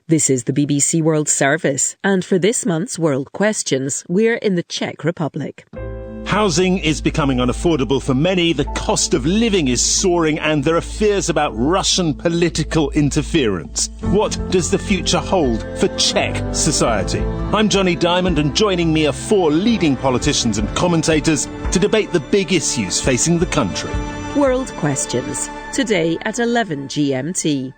This is the BBC World Service, and for this month's World Questions, we're in the Czech Republic. Housing is becoming unaffordable for many, the cost of living is soaring, and there are fears about Russian political interference. What does the future hold for Czech society? I'm Johnny Diamond, and joining me are four leading politicians and commentators to debate the big issues facing the country. World Questions, today at 11 GMT.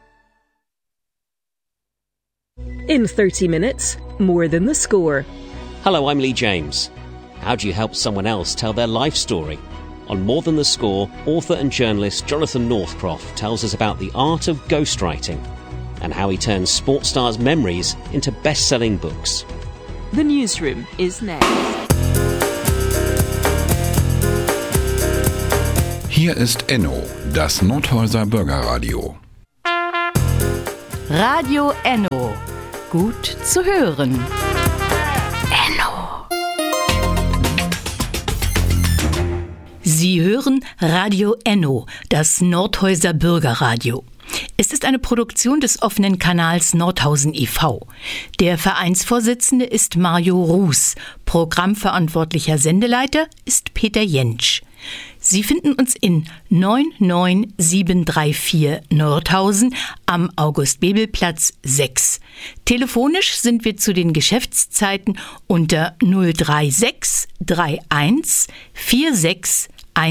In 30 minutes, More Than the Score. Hello, I'm Lee James. How do you help someone else tell their life story? On More Than the Score, author and journalist Jonathan Northcroft tells us about the art of ghostwriting and how he turns sports stars' memories into best-selling books. The newsroom is next. Hier ist Enno, das Nordhäuser Bürgerradio. Radio Enno. Gut zu hören. Enno. Sie hören Radio Enno, das Nordhäuser Bürgerradio. Es ist eine Produktion des offenen Kanals Nordhausen e.V. Der Vereinsvorsitzende ist Mario Ruß. Programmverantwortlicher Sendeleiter ist Peter Jentsch. Sie finden uns in 99734 Nordhausen am August-Bebel-Platz 6. Telefonisch sind wir zu den Geschäftszeiten unter 036 31 46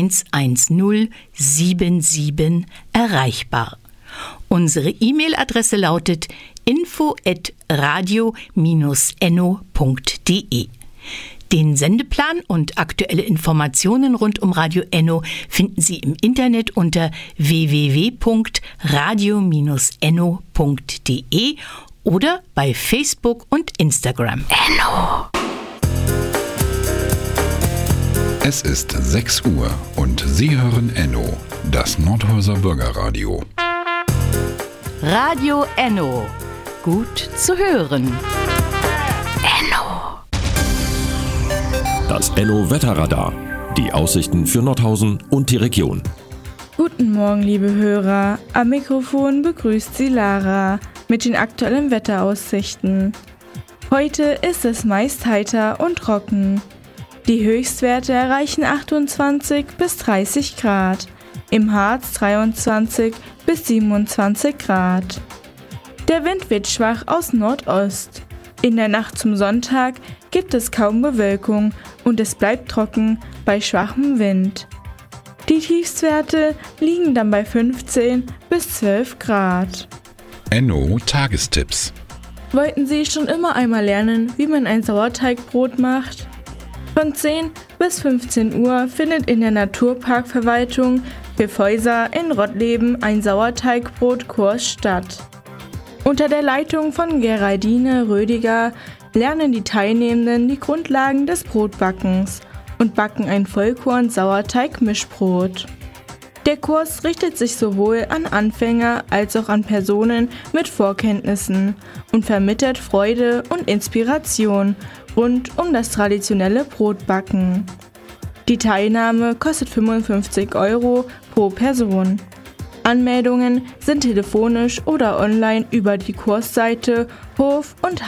11077 erreichbar. Unsere E-Mail-Adresse lautet info@radio-enno.de. Den Sendeplan und aktuelle Informationen rund um Radio Enno finden Sie im Internet unter www.radio-enno.de oder bei Facebook und Instagram. Enno. Es ist 6 Uhr und Sie hören Enno, das Nordhäuser Bürgerradio. Radio Enno. Gut zu hören. Enno. Das Enno-Wetterradar. Die Aussichten für Nordhausen und die Region. Guten Morgen, liebe Hörer. Am Mikrofon begrüßt Sie Lara mit den aktuellen Wetteraussichten. Heute ist es meist heiter und trocken. Die Höchstwerte erreichen 28 bis 30 Grad. Im Harz 23 bis 27 Grad. Der Wind wird schwach aus Nordost. In der Nacht zum Sonntag gibt es kaum Bewölkung und es bleibt trocken bei schwachem Wind. Die Tiefstwerte liegen dann bei 15 bis 12 Grad. Enno Tagestipps. Wollten Sie schon immer einmal lernen, wie man ein Sauerteigbrot macht? Von 10 bis 15 Uhr findet in der Naturparkverwaltung Gefäuser in Rottleben ein Sauerteigbrotkurs statt. Unter der Leitung von Geraldine Rödiger lernen die Teilnehmenden die Grundlagen des Brotbackens und backen ein Vollkorn-Sauerteig-Mischbrot. Der Kurs richtet sich sowohl an Anfänger als auch an Personen mit Vorkenntnissen und vermittelt Freude und Inspiration rund um das traditionelle Brotbacken. Die Teilnahme kostet 55 € pro Person. Anmeldungen sind telefonisch oder online über die Kursseite hof- und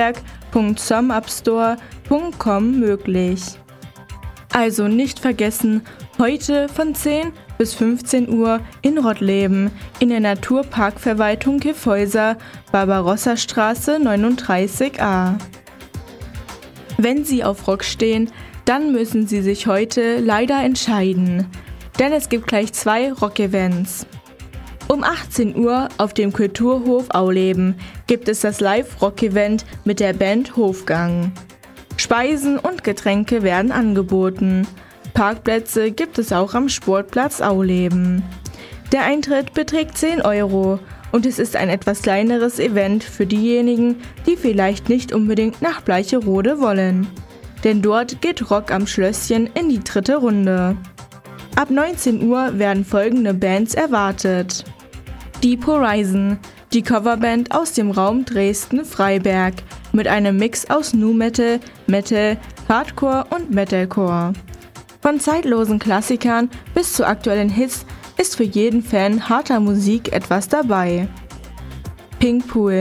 handwerk.sumupstore.com möglich. Also nicht vergessen, heute von 10 bis 15 Uhr in Rottleben in der Naturparkverwaltung Gefäuser, Barbarossa-Straße 39a. Wenn Sie auf Rock stehen, dann müssen Sie sich heute leider entscheiden, denn es gibt gleich 2 Rock-Events. Um 18 Uhr auf dem Kulturhof Auleben gibt es das Live-Rock-Event mit der Band Hofgang. Speisen und Getränke werden angeboten. Parkplätze gibt es auch am Sportplatz Auleben. Der Eintritt beträgt 10 € und es ist ein etwas kleineres Event für diejenigen, die vielleicht nicht unbedingt nach Bleicherode wollen. Denn dort geht Rock am Schlösschen in die 3. Runde. Ab 19 Uhr werden folgende Bands erwartet. Deep Horizon, die Coverband aus dem Raum Dresden-Freiberg, mit einem Mix aus Nu Metal, Metal, Hardcore und Metalcore. Von zeitlosen Klassikern bis zu aktuellen Hits ist für jeden Fan harter Musik etwas dabei. Pinkpool,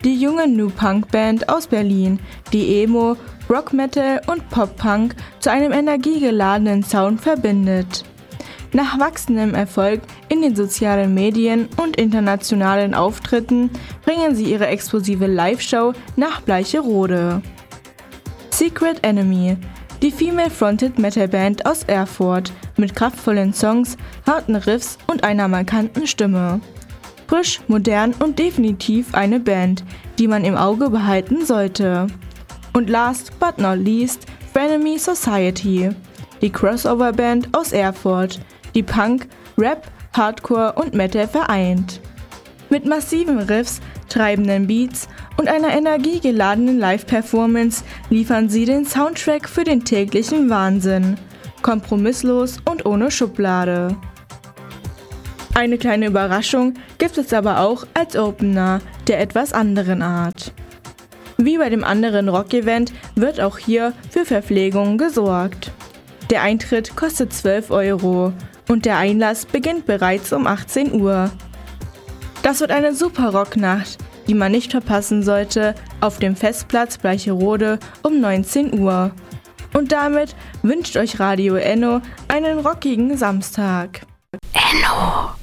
die junge New Punk Band aus Berlin, die Emo, Rock Metal und Pop Punk zu einem energiegeladenen Sound verbindet. Nach wachsendem Erfolg in den sozialen Medien und internationalen Auftritten bringen sie ihre explosive Live-Show nach Bleicherode. Secret Enemy, die female-fronted Metal-Band aus Erfurt mit kraftvollen Songs, harten Riffs und einer markanten Stimme. Frisch, modern und definitiv eine Band, die man im Auge behalten sollte. Und last but not least, Frenemy Society, die Crossover-Band aus Erfurt, die Punk, Rap, Hardcore und Metal vereint. Mit massiven Riffs, treibenden Beats und einer energiegeladenen Live-Performance liefern sie den Soundtrack für den täglichen Wahnsinn. Kompromisslos und ohne Schublade. Eine kleine Überraschung gibt es aber auch als Opener der etwas anderen Art. Wie bei dem anderen Rock-Event wird auch hier für Verpflegung gesorgt. Der Eintritt kostet 12 € und der Einlass beginnt bereits um 18 Uhr. Das wird eine super Rocknacht, die man nicht verpassen sollte, auf dem Festplatz Bleicherode um 19 Uhr. Und damit wünscht euch Radio Enno einen rockigen Samstag. Enno.